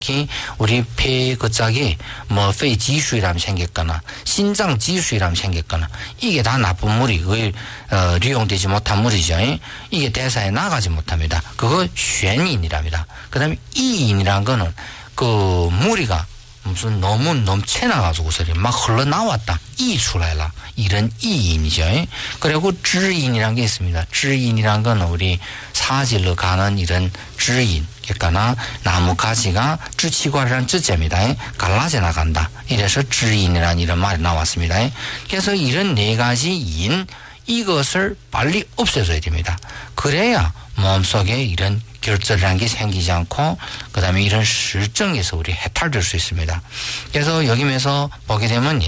우리 폐 그 짝이 뭐 폐 지수이라면 생겼거나 신장 지수이라면 생겼거나 이게 다 나쁜 물이 거의利用되지 못한 물이죠. 이게 대사에 나가지 못합니다. 그거 쉔인이랍니다. 그다음에 이인이라는 거는 그 무리가 무슨 너무 넘쳐나가지고서 막 흘러나왔다. 이출라라 이런 이인이죠. 그리고 지인이라는 게 있습니다. 지인이라는 건 우리 사질로 가는 이런 지인. 그러니까 나무 가지가 지치과라는 지점이다. 갈라져 나간다. 이래서 지인이라는 이런 말이 나왔습니다. 그래서 이런 네 가지 인 이것을 빨리 없애줘야 됩니다. 그래야 몸속에 이런 결절이라는 게 생기지 않고 그 다음에 이런 실정에서 우리 해탈될 수 있습니다. 그래서 여기면서 보게 되면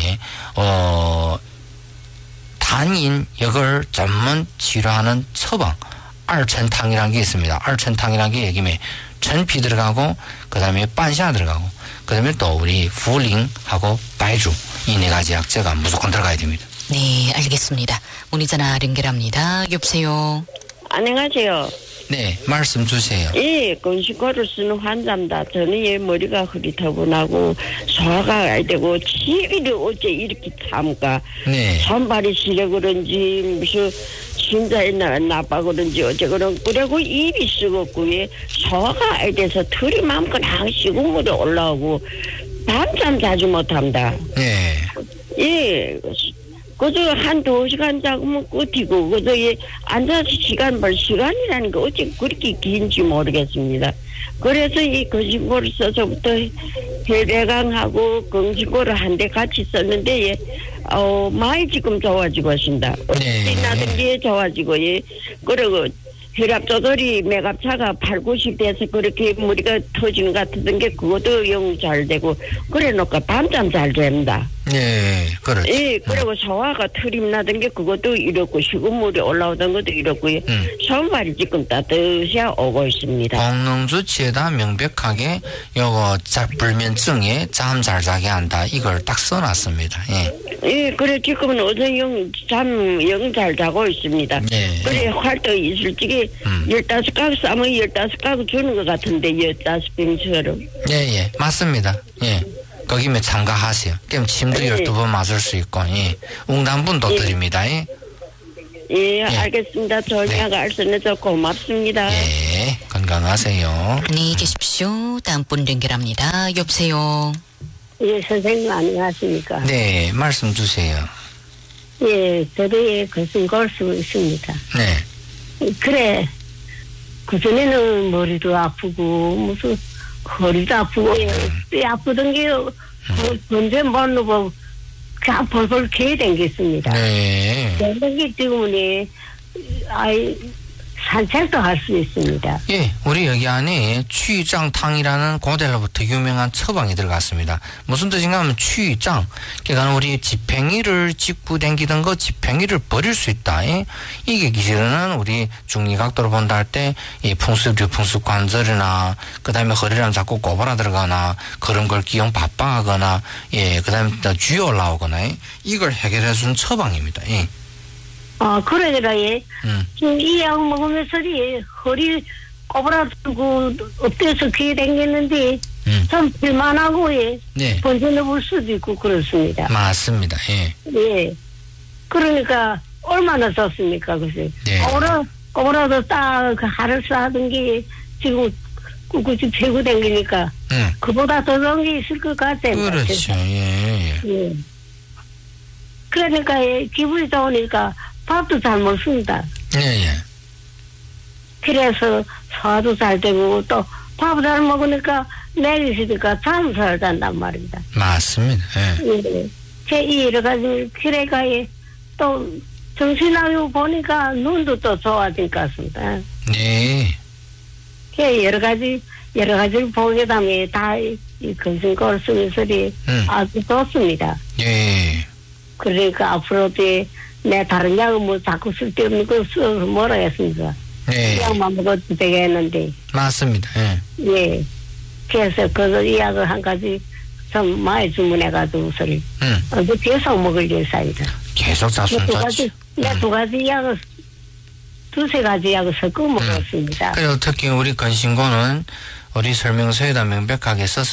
단인 역을 전문 치료하는 처방 알천탕이라는 게 있습니다. 알천탕이라는 게 여기에 천피 들어가고 그 다음에 반샤 들어가고 그 다음에 또 우리 후링하고 바이주 이 네 가지 약재가 무조건 들어가야 됩니다. 네, 알겠습니다. 문의 전화 연결합니다. 여보세요. 안녕하세요. 네, 말씀 주세요. 예, 건식과를 쓰는 환자입니다. 저는 얘 머리가 흐릿하고나고 소화가 안 되고 치일이 어째 이렇게 참가. 네. 손발이 시려 그런지 무슨 심장이 나빠 그런지 어째 그런 그리고 입이 썩었고 예, 소화가 안 돼서 털이 마음껏 시국물에 올라오고 밤잠 자지 못합니다. 네. 예. 그저 한 2시간 자고면 끝이고 그저 앉아서 시간이라는 게 어찌 그렇게 긴지 모르겠습니다. 그래서 이 거신고를 써서부터 혈액강하고 건신고를 한 대 같이 썼는데 많이 지금 좋아지고 있습니다. 네. 나던 게 좋아지고 그리고 혈압 조절이 맥압차가 8, 90 돼서 그렇게 머리가 터지는 것 같던 게 그것도 영 잘 되고 그래 놓고 밤잠 잘 됩니다. 네, 그렇죠. 예, 그리고 소화가 트림 나던 게 그것도 이렇고 식은물이 올라오던 것도 이렇고요. 손발이 지금 따뜻이 오고 있습니다. 공능 주치에다 명백하게 요거 불면증에 잠 잘 자게 한다. 이걸 딱 써놨습니다. 예. 예, 그래 지금은 어제 잠 영 잘 자고 있습니다. 예. 그래 활동이 솔직히 15가구 싸면 15가구 주는 것 같은데 15병처럼. 예, 맞습니다. 예. 거기면 참가하세요. 그럼 침도 12번 맞을 수 있고, 예. 웅담분도 드립니다. 예. 예, 알겠습니다. 좋은 이야기 알 수 있어서 고맙습니다. 예, 건강하세요. 안녕히 계십시오. 다음 분 연결합니다. 여보세요. 예, 선생님 안녕하십니까? 네, 말씀 주세요. 예, 저도 거슬 수 있습니다. 네. 그래, 그전에는 머리도 아프고, 무슨, 허리도 아프고, 뼈 아프던 게, 언제 못 누고, 그냥 벌벌 개에 댕겼습니다. 네. 그런 게 지금은, 산책도 할 수 있습니다. 예, 우리 여기 안에 취장탕이라는 고대로부터 유명한 처방이 들어갔습니다. 무슨 뜻인가 하면 취장, 그러니까 우리 지팽이를 짚고 댕기던 거 지팽이를 버릴 수 있다. 예? 이게 기술은 우리 중리각도로 본다 할 때 이 풍수 관절이나 그다음에 허리랑 자꾸 꼬부라 들어가나 그런 걸 기용 바빠하거나 예, 그다음에 쥐 올라오거나 예? 이걸 해결해 준 처방입니다. 예. 그러더라, 예. 이 약 먹으면서, 허리 꼬부라들고, 엎드려서 귀에 댕겼는데, 좀 필만하고, 예. 네. 본전해 볼 수도 있고, 그렇습니다. 맞습니다. 예. 예. 그러니까, 얼마나 좋습니까, 글쎄. 네. 꼬부라도 딱, 하루 하던 게, 지금, 꿋꿋이 펴고 댕기니까, 그보다 더 좋은 게 있을 것 같아요. 그렇죠. 예. 예. 그러니까, 예, 기분이 좋으니까, 밥도 잘 먹습니다. 예. 그래서 소화도 잘 되고 또 밥 잘 먹으니까 내일 있으니까 잠 잘 잔단 말입니다. 맞습니다. 예. 제 여러 가지 그래가 또 정신하고 보니까 눈도 또 좋아진 것 같습니다. 네. 여러 가지를 보게 되면 다 이 건승걸 쓰면서 아주 좋습니다. 예. 그러니까 앞으로도 내 다른 약은 뭐 자꾸 쓸데없는 거 써서 뭐라 했습니까? 네. 약만 먹어도 되겠는데. 맞습니다. 예. 예. 그래서 이 약을 한 가지 좀 많이 주문해가지고 소리. 계속 먹을 예사이다. 계속 잡수면 좋지. 두 가지 약을, 두세 가지 약을 섞어 먹었습니다. 그리고 특히 우리 건신고는 우리 설명서에다 명백하게 썼